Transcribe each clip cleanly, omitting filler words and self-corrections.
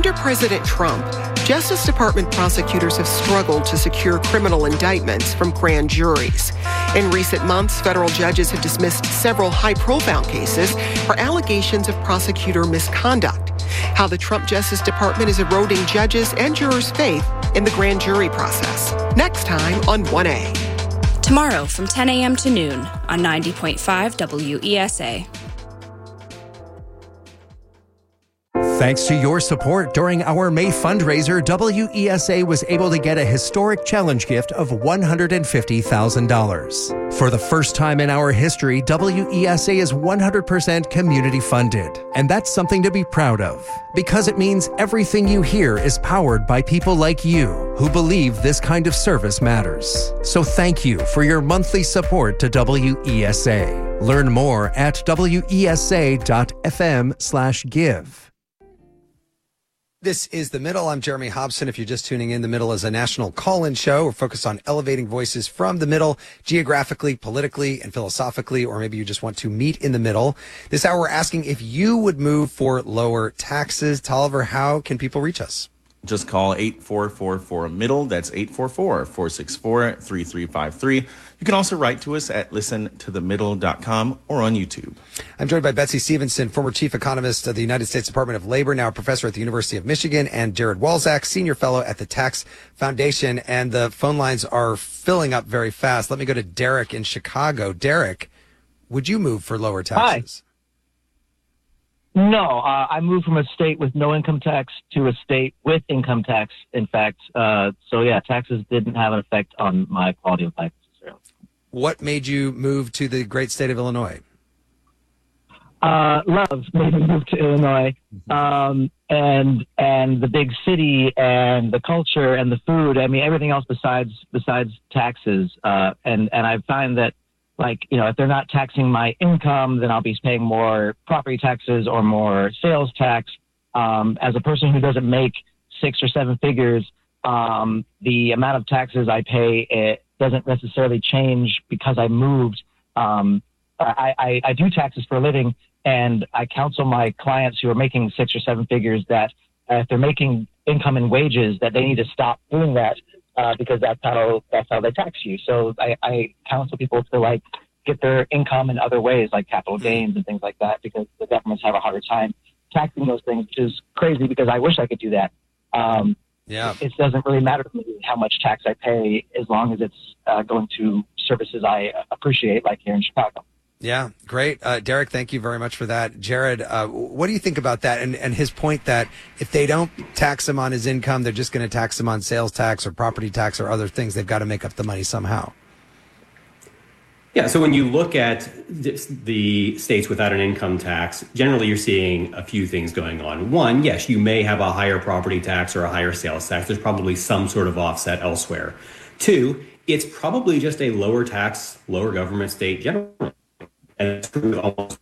Under President Trump, Justice Department prosecutors have struggled to secure criminal indictments from grand juries. In recent months, federal judges have dismissed several high-profile cases for allegations of prosecutor misconduct. How the Trump Justice Department is eroding judges' and jurors' faith in the grand jury process. Next time on 1A. Tomorrow from 10 a.m. to noon on 90.5 WESA. Thanks to your support during our May fundraiser, WESA was able to get a historic challenge gift of $150,000. For the first time in our history, WESA is 100% community funded. And that's something to be proud of, because it means everything you hear is powered by people like you who believe this kind of service matters. So thank you for your monthly support to WESA. Learn more at wesa.fm/give. This is The Middle. I'm Jeremy Hobson. If you're just tuning in, The Middle is a national call-in show. We're focused on elevating voices from the middle, geographically, politically, and philosophically, or maybe you just want to meet in the middle. This hour, we're asking if you would move for lower taxes. Tolliver, how can people reach us? Just call 8444-MIDDLE. That's 844-464-3353. You can also write to us at listentothemiddle.com or on YouTube. I'm joined by Betsy Stevenson, former chief economist of the United States Department of Labor, now a professor at the University of Michigan, and Jared Walczak, senior fellow at the Tax Foundation. And the phone lines are filling up very fast. Let me go to Derek in Chicago. Derek, would you move for lower taxes? Hi. No, I moved from a state with no income tax to a state with income tax, in fact. So, yeah, taxes didn't have an effect on my quality of life. What made you move to the great state of Illinois? Love made me move to Illinois. And the big city and the culture and the food. I mean, everything else besides taxes. And I find that, like, you know, if they're not taxing my income, then I'll be paying more property taxes or more sales tax. As a person who doesn't make 6 or 7 figures, the amount of taxes I pay, it doesn't necessarily change because I moved. I do taxes for a living, and I counsel my clients who are making 6 or 7 figures that if they're making income and wages, that they need to stop doing that. Because that's how they tax you. So I counsel people to, like, get their income in other ways, like capital gains and things like that, because the governments have a harder time taxing those things, which is crazy because I wish I could do that. It doesn't really matter to me how much tax I pay as long as it's going to services I appreciate, like here in Chicago. Yeah, great. Derek, thank you very much for that. Jared, what do you think about that? And his point that if they don't tax him on his income, they're just going to tax him on sales tax or property tax or other things. They've got to make up the money somehow. Yeah, so when you look at the states without an income tax, generally you're seeing a few things going on. One, yes, you may have a higher property tax or a higher sales tax. There's probably some sort of offset elsewhere. Two, it's probably just a lower tax, lower government state generally. And it's true with almost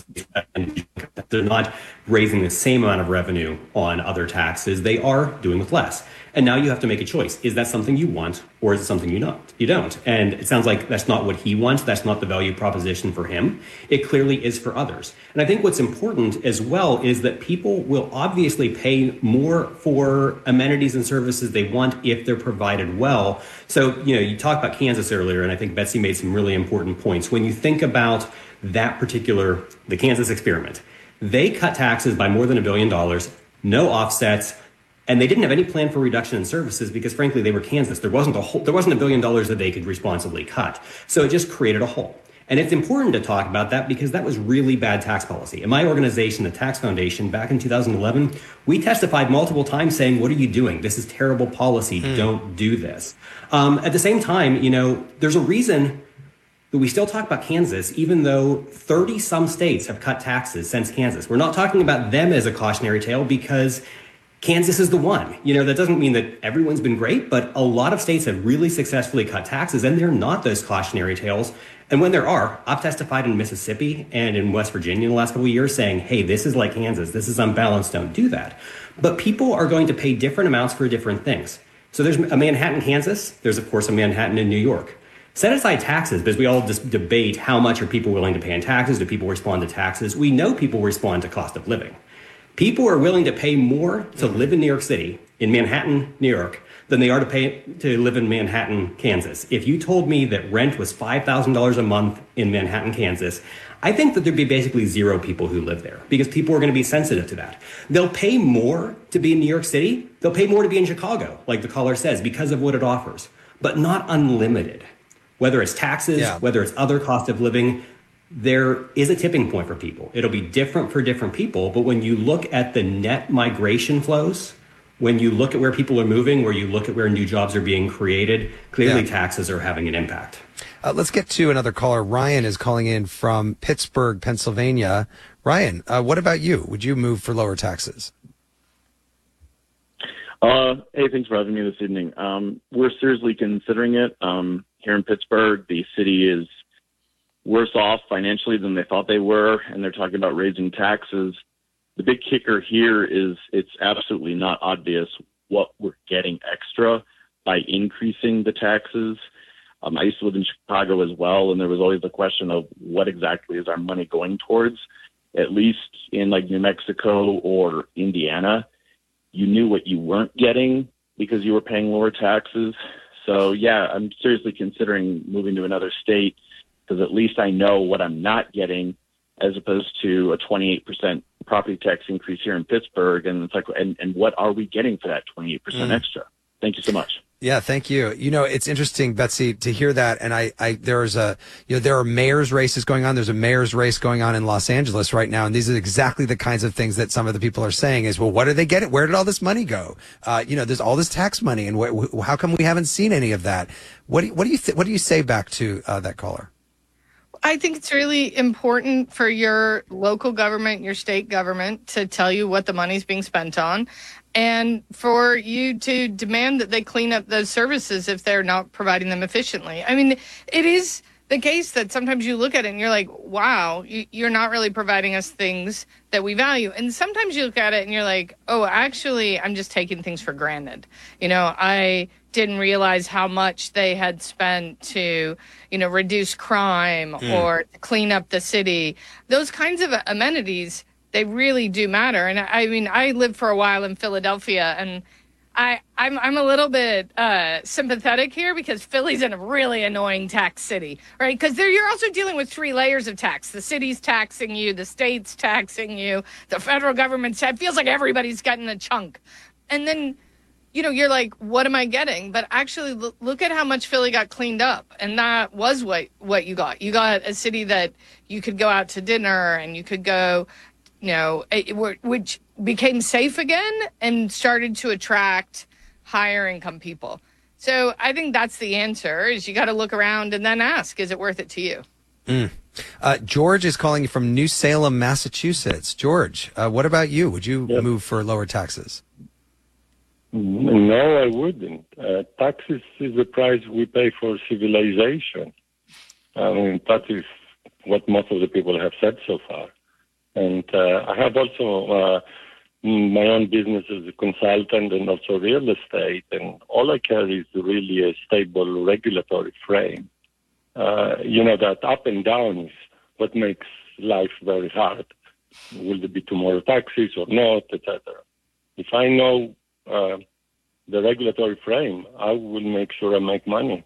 they're not raising the same amount of revenue on other taxes. They are doing with less. And now you have to make a choice. Is that something you want, or is it something you don't? And it sounds like that's not what he wants. That's not the value proposition for him. It clearly is for others. And I think what's important as well is that people will obviously pay more for amenities and services they want if they're provided well. So, you know, you talked about Kansas earlier, and I think Betsy made some really important points. When you think about that particular, the Kansas experiment, they cut taxes by more than $1 billion, no offsets, and they didn't have any plan for reduction in services because, frankly, they were Kansas. There wasn't $1 billion that they could responsibly cut. So it just created a hole. And it's important to talk about that because that was really bad tax policy. In my organization, the Tax Foundation, back in 2011, we testified multiple times saying, what are you doing? This is terrible policy. Don't do this. At the same time, you know, there's a reason that we still talk about Kansas, even though 30 some states have cut taxes since Kansas. We're not talking about them as a cautionary tale because Kansas is the one. You know, that doesn't mean that everyone's been great, but a lot of states have really successfully cut taxes, and they're not those cautionary tales. And when there are, I've testified in Mississippi and in West Virginia in the last couple of years saying, hey, this is like Kansas. This is unbalanced. Don't do that. But people are going to pay different amounts for different things. So there's a Manhattan, Kansas. There's, of course, a Manhattan in New York. Set aside taxes, because we all just debate how much are people willing to pay in taxes. Do people respond to taxes? We know people respond to cost of living. People are willing to pay more to live in New York City, in Manhattan, New York, than they are to pay to live in Manhattan, Kansas. If you told me that rent was $5,000 a month in Manhattan, Kansas, I think that there'd be basically zero people who live there because people are going to be sensitive to that. They'll pay more to be in New York City. They'll pay more to be in Chicago, like the caller says, because of what it offers, but not unlimited. Whether it's taxes, whether it's other cost of living, there is a tipping point for people. It'll be different for different people. But when you look at the net migration flows, when you look at where people are moving, where you look at where new jobs are being created, clearly taxes are having an impact. Let's get to another caller. Ryan is calling in from Pittsburgh, Pennsylvania. Ryan, what about you? Would you move for lower taxes? Hey, thanks for having me this evening. We're seriously considering it. Here in Pittsburgh, the city is worse off financially than they thought they were, and they're talking about raising taxes. The big kicker here is it's absolutely not obvious what we're getting extra by increasing the taxes. I used to live in Chicago as well, and there was always the question of what exactly is our money going towards. At least in like New Mexico or Indiana, you knew what you weren't getting because you were paying lower taxes. So, yeah, I'm seriously considering moving to another state because at least I know what I'm not getting as opposed to a 28% property tax increase here in Pittsburgh. And it's like, and what are we getting for that 28% extra? Thank you so much. Yeah, thank you. You know, it's interesting, Betsy, to hear that. And there are mayor's races going on. There's a mayor's race going on in Los Angeles right now. And these are exactly the kinds of things that some of the people are saying is, well, what are they getting? Where did all this money go? There's all this tax money. And how come we haven't seen any of that? What do you say back to that caller? I think it's really important for your local government, your state government to tell you what the money's being spent on and for you to demand that they clean up those services if they're not providing them efficiently. I mean, it is the case that sometimes you look at it and you're like, wow, you're not really providing us things that we value. And sometimes you look at it and you're like, oh, actually, I'm just taking things for granted. I didn't realize how much they had spent to, reduce crime or clean up the city. Those kinds of amenities, they really do matter. And I mean, I lived for a while in Philadelphia, and I'm a little bit sympathetic here because Philly's in a really annoying tax city, right? Because you're also dealing with 3 layers of tax. The city's taxing you, the state's taxing you, the federal government's. It feels like everybody's getting a chunk. And then, you're like, what am I getting? But actually, look at how much Philly got cleaned up. And that was what you got. You got a city that you could go out to dinner and you could go, which became safe again and started to attract higher income people. So I think that's the answer is you got to look around and then ask, is it worth it to you? George is calling you from New Salem, Massachusetts. George, what about you? Would you move for lower taxes? No, I wouldn't. Taxes is the price we pay for civilization. I mean, that is what most of the people have said so far. And I have also my own business as a consultant and also real estate. And all I care is really a stable regulatory frame. That up and down is what makes life very hard. Will there be tomorrow taxes or not, etc. If I know the regulatory frame, I will make sure I make money.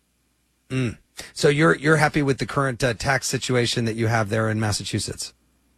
So you're happy with the current tax situation that you have there in Massachusetts?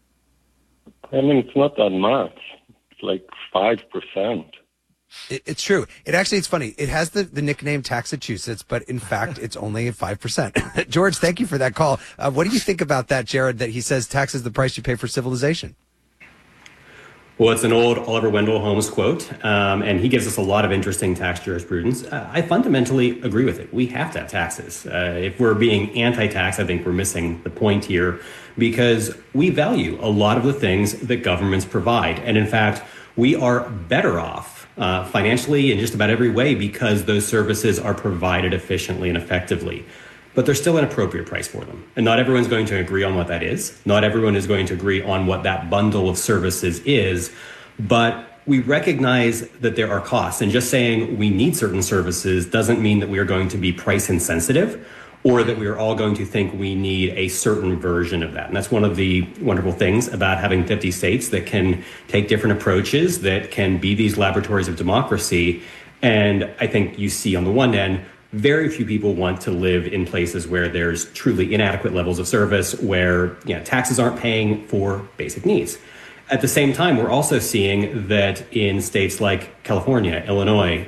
I mean, it's not that much. It's like 5%. It's true. It's funny. It has the nickname Taxachusetts, but in fact, it's only 5%. George, thank you for that call. What do you think about that, Jared, that he says tax is the price you pay for civilization? Well, it's an old Oliver Wendell Holmes quote, and he gives us a lot of interesting tax jurisprudence. I fundamentally agree with it. We have to have taxes. If we're being anti-tax, I think we're missing the point here because we value a lot of the things that governments provide. And in fact, we are better off financially in just about every way because those services are provided efficiently and effectively. But there's still an appropriate price for them. And not everyone's going to agree on what that is. Not everyone is going to agree on what that bundle of services is. But we recognize that there are costs. And just saying we need certain services doesn't mean that we are going to be price insensitive or that we are all going to think we need a certain version of that. And that's one of the wonderful things about having 50 states that can take different approaches, that can be these laboratories of democracy. And I think you see on the one end, very few people want to live in places where there's truly inadequate levels of service, where taxes aren't paying for basic needs. At the same time, we're also seeing that in states like California, Illinois,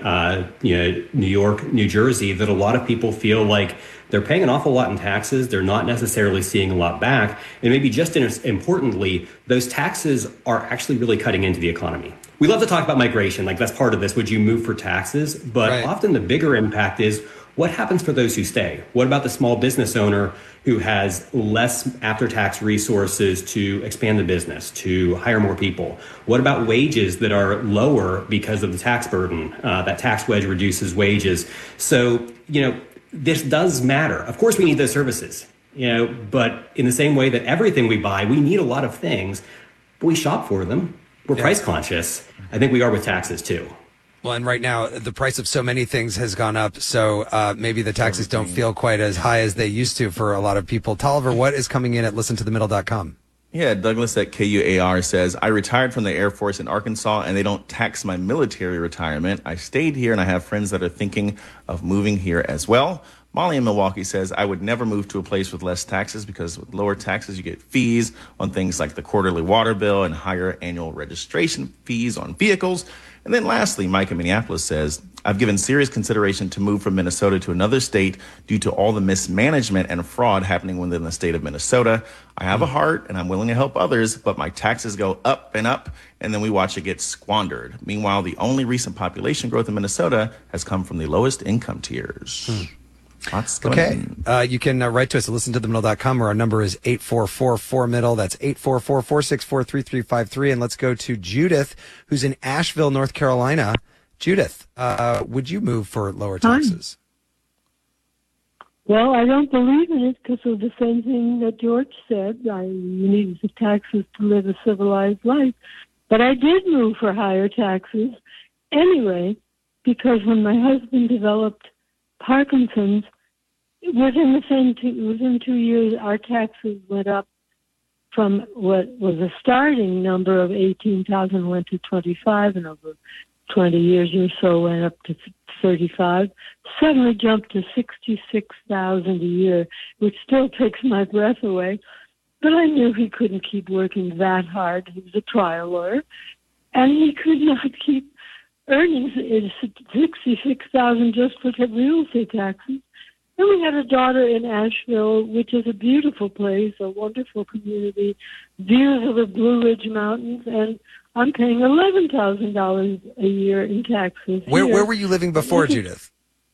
New York, New Jersey, that a lot of people feel like they're paying an awful lot in taxes. They're not necessarily seeing a lot back. And maybe just as importantly, those taxes are actually really cutting into the economy. We love to talk about migration, like that's part of this. Would you move for taxes? But often the bigger impact is what happens for those who stay? What about the small business owner who has less after-tax resources to expand the business, to hire more people? What about wages that are lower because of the tax burden? That tax wedge reduces wages. So, this does matter. Of course, we need those services, but in the same way that everything we buy, we need a lot of things, but we shop for them. We're price conscious. I think we are with taxes too. Well, and right now, the price of so many things has gone up, so maybe the taxes don't feel quite as high as they used to for a lot of people. Tolliver, what is coming in at listentothemiddle.com? Yeah, Douglas at KUAR says, I retired from the Air Force in Arkansas, and they don't tax my military retirement. I stayed here, and I have friends that are thinking of moving here as well. Molly in Milwaukee says, I would never move to a place with less taxes because with lower taxes, you get fees on things like the quarterly water bill and higher annual registration fees on vehicles. And then lastly, Mike in Minneapolis says, I've given serious consideration to move from Minnesota to another state due to all the mismanagement and fraud happening within the state of Minnesota. I have a heart and I'm willing to help others, but my taxes go up and up, and then we watch it get squandered. Meanwhile, the only recent population growth in Minnesota has come from the lowest income tiers. Okay. You can write to us at listentothemiddle.com, where our number is 844-4MIDDLE. That's 844-464-3353. And let's go to Judith, who's in Asheville, North Carolina. Judith, would you move for lower taxes? Well, I don't believe in it because of the same thing that George said. You need the taxes to live a civilized life. But I did move for higher taxes anyway, because when my husband developed Parkinson's, within 2 years, our taxes went up from what was a starting number of 18,000 went to 25, and over 20 years or so went up to 35. Suddenly jumped to 66,000 a year, which still takes my breath away. But I knew he couldn't keep working that hard. He was a trial lawyer, and he could not keep earning 66,000 just for real estate taxes. And we had a daughter in Asheville, which is a beautiful place, a wonderful community, views of the Blue Ridge Mountains, and I'm paying $11,000 a year in taxes. Where were you living before, Judith?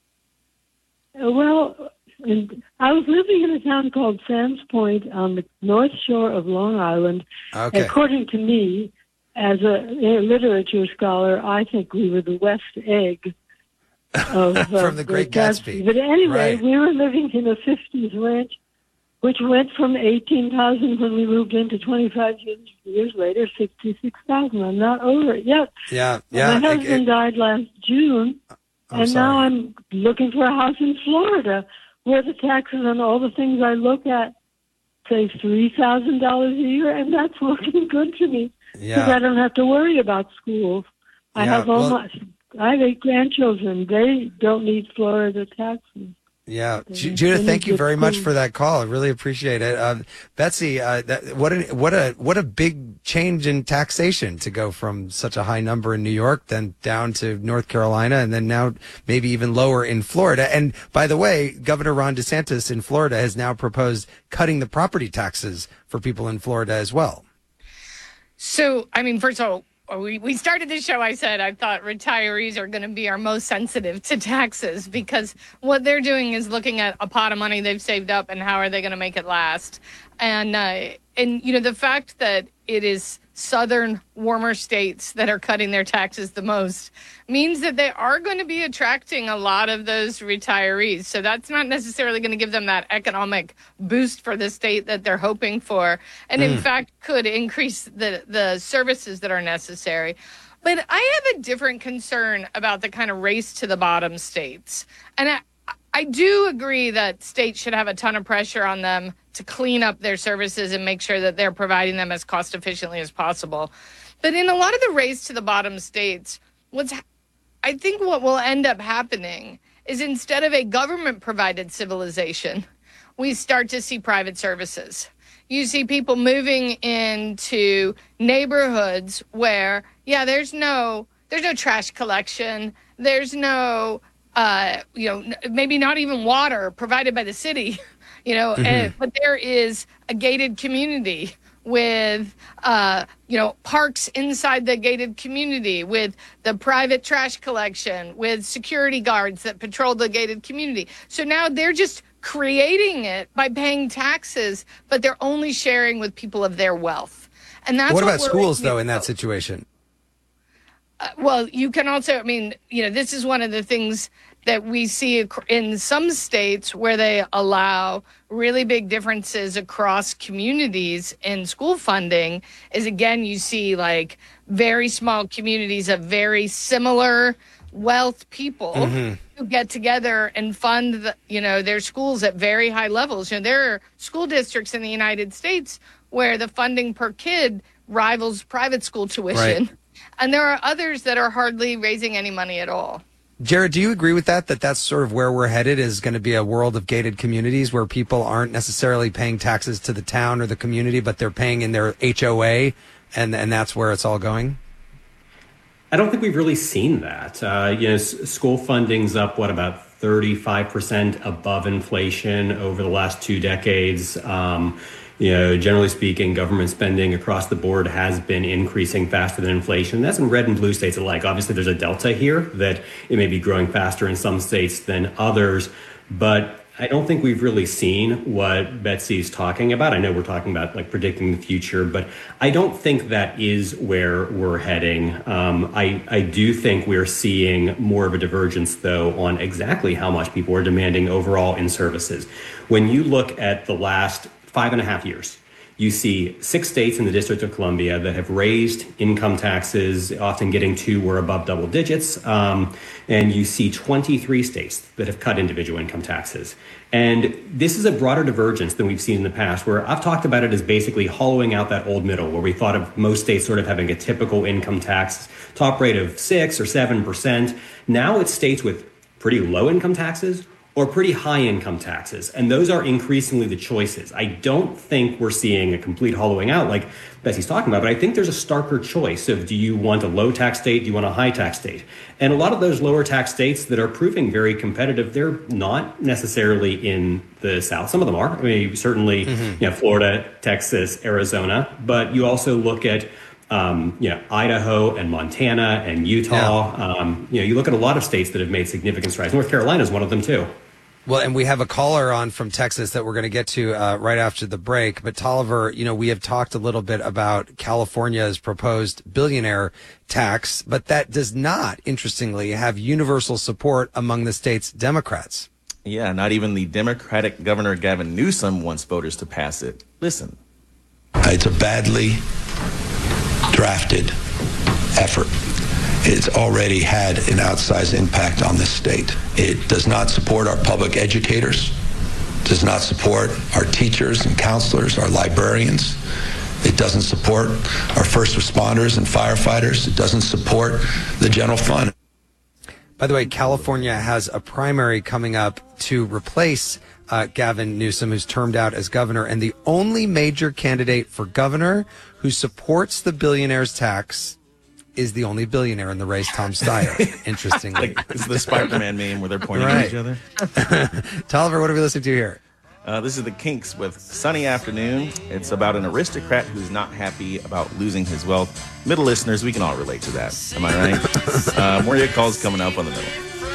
Well, I was living in a town called Sands Point on the north shore of Long Island. Okay. According to me, as a literature scholar, I think we were the West Egg of from the Great Gatsby. But anyway, Right. we were living in a 50s ranch, which went from 18,000 when we moved into 25 years later, 66,000. I'm not over it yet. Yeah. My husband died last June, and now I'm looking for a house in Florida where the taxes on all the things I look at say $3,000 a year, and that's looking good to me because I don't have to worry about schools. I have 8 grandchildren. They don't need Florida taxes. Yeah, Judith, thank you very much for that call. I really appreciate it. Betsy, what a big change in taxation to go from such a high number in New York, then down to North Carolina, and then now maybe even lower in Florida. And by the way, Governor Ron DeSantis in Florida has now proposed cutting the property taxes for people in Florida as well. So, I mean, first of all, we started the show, I said I thought retirees are going to be our most sensitive to taxes because what they're doing is looking at a pot of money they've saved up and how are they going to make it last. And you know, the fact that it is southern warmer states that are cutting their taxes the most means that they are going to be attracting a lot of those retirees. So that's not necessarily going to give them that economic boost for the state that they're hoping for. And in fact, could increase the services that are necessary. But I have a different concern about the kind of race to the bottom states. And I do agree that states should have a ton of pressure on them to clean up their services and make sure that they're providing them as cost efficiently as possible. But in a lot of the race to the bottom states, I think what will end up happening is instead of a government-provided civilization, we start to see private services. You see people moving into neighborhoods where, there's no trash collection, there's no, maybe not even water provided by the city, but there is a gated community with, parks inside the gated community, with the private trash collection, with security guards that patrol the gated community. So now they're just creating it by paying taxes, but they're only sharing with people of their wealth. And that's what about schools, though, in that situation? Well, you can also, this is one of the things that we see in some states where they allow really big differences across communities in school funding is, again, you see like very small communities of very similar wealth people who get together and fund their schools at very high levels. There are school districts in the United States where the funding per kid rivals private school tuition. Right. And there are others that are hardly raising any money at all. Jared, do you agree with that that's sort of where we're headed, is going to be a world of gated communities where people aren't necessarily paying taxes to the town or the community, but they're paying in their HOA, and that's where it's all going? I don't think we've really seen that. School funding's up, about 35% above inflation over the last 2 decades. Generally speaking, government spending across the board has been increasing faster than inflation. That's in red and blue states alike. Obviously, there's a delta here that it may be growing faster in some states than others. But I don't think we've really seen what Betsy's talking about. I know we're talking about predicting the future, but I don't think that is where we're heading. I do think we're seeing more of a divergence, though, on exactly how much people are demanding overall in services. When you look at the last 5.5 years, you see 6 states in the District of Columbia that have raised income taxes, often getting to or above double digits. And you see 23 states that have cut individual income taxes. And this is a broader divergence than we've seen in the past, where I've talked about it as basically hollowing out that old middle, where we thought of most states sort of having a typical income tax top rate of 6 or 7%. Now it's states with pretty low income taxes or pretty high income taxes. And those are increasingly the choices. I don't think we're seeing a complete hollowing out like Betsy's talking about, but I think there's a starker choice of, do you want a low tax state? Do you want a high tax state? And a lot of those lower tax states that are proving very competitive, they're not necessarily in the South. Some of them are. Certainly, Florida, Texas, Arizona, but you also look at Idaho and Montana and Utah. Yeah. You look at a lot of states that have made significant strides. North Carolina is one of them, too. Well, and we have a caller on from Texas that we're going to get to right after the break. But Tolliver, we have talked a little bit about California's proposed billionaire tax, but that does not, interestingly, have universal support among the state's Democrats. Yeah, not even the Democratic Governor Gavin Newsom wants voters to pass it. Listen. It's a badly drafted effort. It's already had an outsized impact on the state. It does not support our public educators, does not support our teachers and counselors, our librarians. It doesn't support our first responders and firefighters. It doesn't support the general fund. By the way, California has a primary coming up to replace Gavin Newsom, who's termed out as governor, and the only major candidate for governor who supports the billionaire's tax is the only billionaire in the race, Tom Steyer, interestingly. It's the Spider-Man meme where they're pointing at each other. Tolliver, what are we listening to here? This is the Kinks with Sunny Afternoon. It's about an aristocrat who's not happy about losing his wealth. Middle listeners, we can all relate to that. Am I right? More of your calls coming up on the middle.